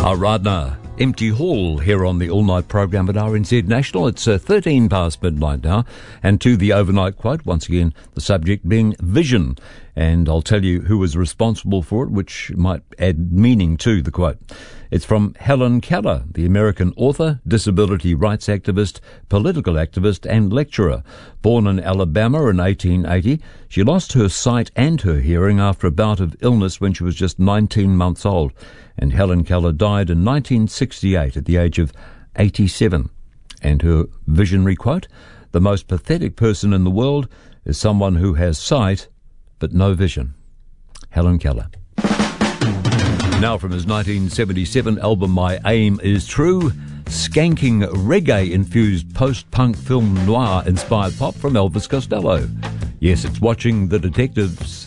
Aradna, Empty Hall here on the all-night program at RNZ National. It's 13 past midnight now, and to the overnight quote, once again, the subject being vision. And I'll tell you who was responsible for it, which might add meaning to the quote. It's from Helen Keller, the American author, disability rights activist, political activist and lecturer. Born in Alabama in 1880, she lost her sight and her hearing after a bout of illness when she was just 19 months old. And Helen Keller died in 1968 at the age of 87. And her visionary quote, "The most pathetic person in the world is someone who has sight but no vision." Helen Keller. Now from his 1977 album My Aim Is True, skanking reggae-infused post-punk film noir-inspired pop from Elvis Costello. Yes, it's watching the detectives